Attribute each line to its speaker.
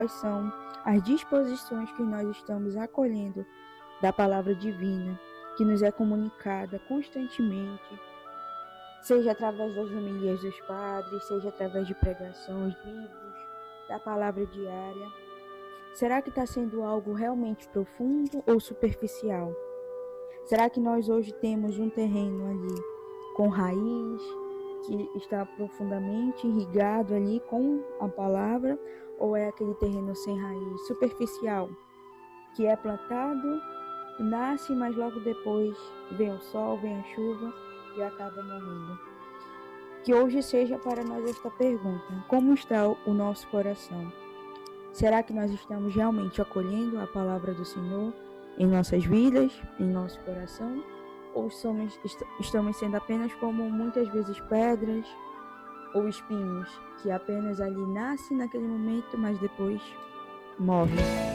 Speaker 1: quais são as disposições que nós estamos acolhendo da palavra divina, que nos é comunicada constantemente, seja através das homilias dos padres, seja através de pregações, livros, da palavra diária. Será que está sendo algo realmente profundo ou superficial? Será que nós hoje temos um terreno ali com raiz, que está profundamente irrigado ali com a palavra, ou é aquele terreno sem raiz, superficial, que é plantado, nasce, mas logo depois vem o sol, vem a chuva e acaba morrendo? Que hoje seja para nós esta pergunta: como está o nosso coração? Será que nós estamos realmente acolhendo a palavra do Senhor em nossas vidas, em nosso coração? Ou estamos sendo apenas como muitas vezes pedras ou espinhos, que apenas ali nascem naquele momento, mas depois morrem?